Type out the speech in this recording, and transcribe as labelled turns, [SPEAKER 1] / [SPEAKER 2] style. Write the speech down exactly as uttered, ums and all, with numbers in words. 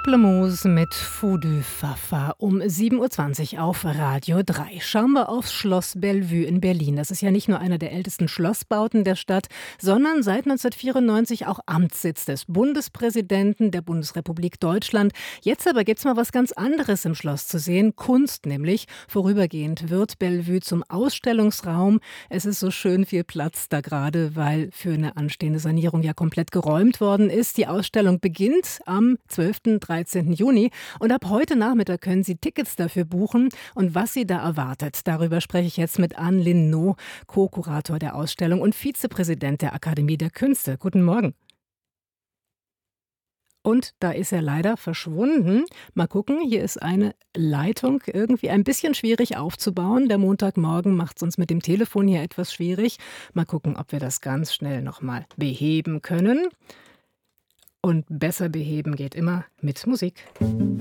[SPEAKER 1] Pamplemousse mit Fou du Fafa um sieben Uhr zwanzig auf Radio drei. Schauen wir aufs Schloss Bellevue in Berlin. Das ist ja nicht nur einer der ältesten Schlossbauten der Stadt, sondern seit neunzehnhundertvierundneunzig auch Amtssitz des Bundespräsidenten der Bundesrepublik Deutschland. Jetzt aber gibt es mal was ganz anderes im Schloss zu sehen. Kunst nämlich. Vorübergehend wird Bellevue zum Ausstellungsraum. Es ist so schön viel Platz da gerade, weil für eine anstehende Sanierung ja komplett geräumt worden ist. Die Ausstellung beginnt am zwölften, dreizehnten Juni und ab heute Nachmittag können Sie Tickets dafür buchen. Und was Sie da erwartet, darüber spreche ich jetzt mit Anne Lindenau, Co-Kurator der Ausstellung und Vizepräsident der Akademie der Künste. Guten Morgen. Und da ist er leider verschwunden. Mal gucken, hier ist eine Leitung irgendwie ein bisschen schwierig aufzubauen. Der Montagmorgen macht es uns mit dem Telefon hier etwas schwierig. Mal gucken, ob wir das ganz schnell nochmal beheben können. Und besser beheben geht immer mit Musik.